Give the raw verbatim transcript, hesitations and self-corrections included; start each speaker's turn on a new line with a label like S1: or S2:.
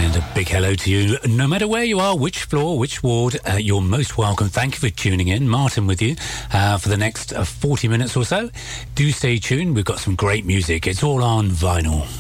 S1: And a big hello to you. No matter where you are, which floor, which ward, uh, you're most welcome. Thank you for tuning in. Martin with you uh, for the next uh, forty minutes or so. Do stay tuned. We've got some great music. It's all on vinyl.